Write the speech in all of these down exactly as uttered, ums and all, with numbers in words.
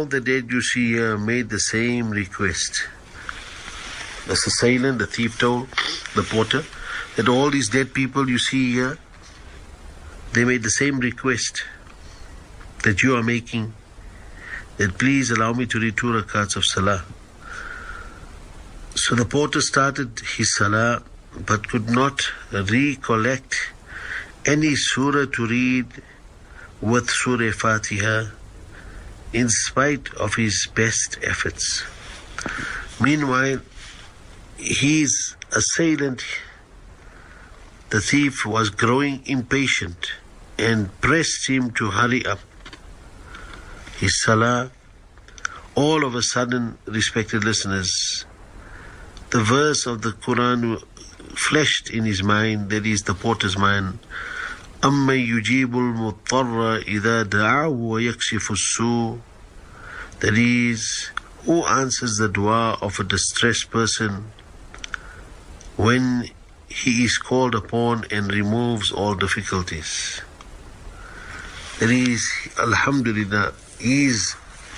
of the dead you see here made the same request. The assailant, the thief told the porter that all these dead people you see here, they made the same request that you are making, that please allow me to read two rakats of salah. So the porter started his salah but could not recollect any surah to read with Surah Fatiha in spite of his best efforts. Meanwhile, his assailant, the thief, was growing impatient and pressed him to hurry up his salah. All of a sudden, respected listeners, the verse of the Quran flashed in his mind, that is the porter's mind. أَمَّنْ يُجِيبُ الْمُضْطَرَّ إِذَا دَعَاهُ وَيَكْشِفُ السُّوءَ. That is, who answers the dua of a distressed person when he is called upon and removes all difficulties. That is, alhamdulillah, his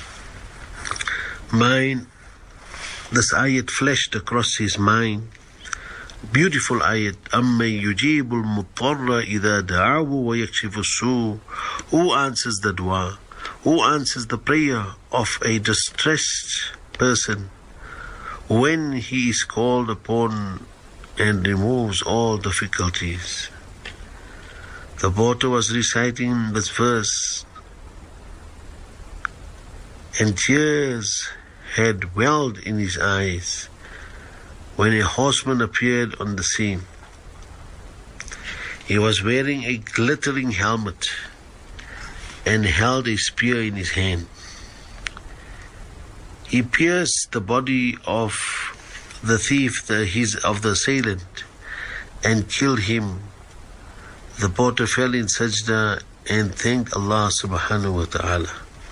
mind, this ayat flashed across his mind. Beautiful ayat. أَمَّنْ يُجِيبُ الْمُضْطَرَّ إِذَا دَعَاهُ وَيَكْشِفُ السُّوءَ. Who answers the dua? Who answers the prayer of a distressed person when he is called upon and removes all difficulties? The porter was reciting this verse, and tears had welled in his eyes when a horseman appeared on the scene. He was wearing a glittering helmet and held a spear in his hand. He pierced the body of the thief, the, his, of the assailant, and killed him. The porter fell in sajda and thanked Allah subhanahu wa ta'ala.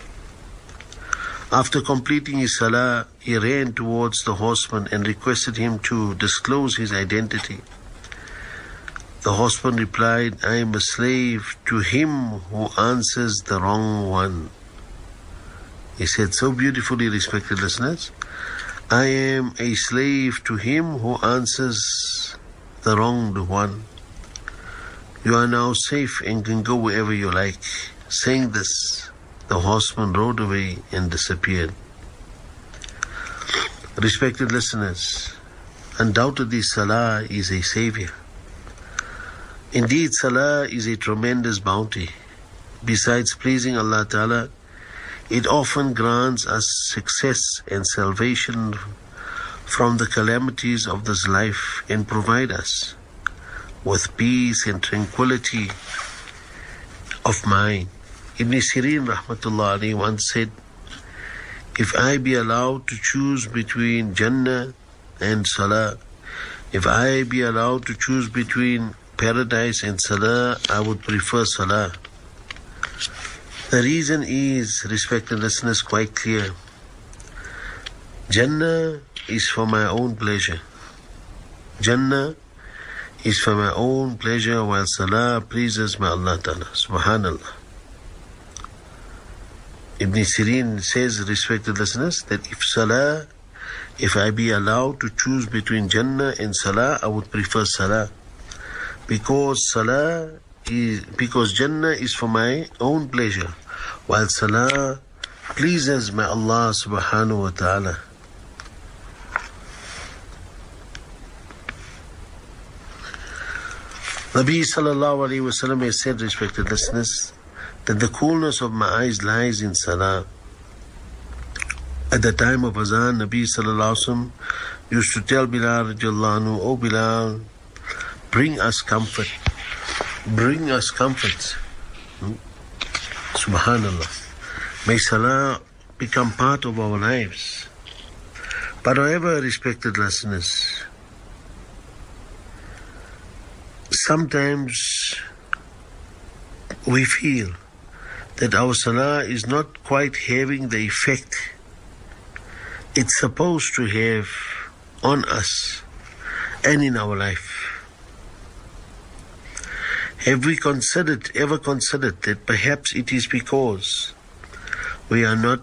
After completing his salah, he ran towards the horseman and requested him to disclose his identity. The horseman replied, I am a slave to him who answers the wrong one. He said so beautifully, respected listeners, I am a slave to him who answers the wronged one. You are now safe and can go wherever you like. Saying this, the horseman rode away and disappeared. Respected listeners, undoubtedly salah is a savior. Indeed, salah is a tremendous bounty. Besides pleasing Allah Ta'ala, it often grants us success and salvation from the calamities of this life and provide us with peace and tranquility of mind. Ibn Sirin rahmatullah alayhi once said, if I be allowed to choose between Jannah and Salah, if I be allowed to choose between paradise and Salah, I would prefer Salah. The reason is, respected listeners, quite clear. Jannah is for my own pleasure. Jannah is for my own pleasure, while Salah pleases my Allah Ta'ala. Subhanallah. Ibn Sirin says, respected listeners, that if Salah, if I be allowed to choose between Jannah and Salah, I would prefer Salah. Because Salah is, because Jannah is for my own pleasure, while Salah pleases my Allah subhanahu wa ta'ala. Nabi sallallahu alayhi wa sallam has said, respected listeners, that the coolness of my eyes lies in Salah. At the time of Azan, Nabi sallallahu alayhi wa sallam used to tell Bilal radiallahu anhu, O Bilal, bring us comfort. Bring us comfort. Hmm? Subhanallah. May Salah become part of our lives. But however, respected listeners, sometimes we feel that our Salah is not quite having the effect it's supposed to have on us and in our life. Have we considered, ever considered that perhaps it is because we are not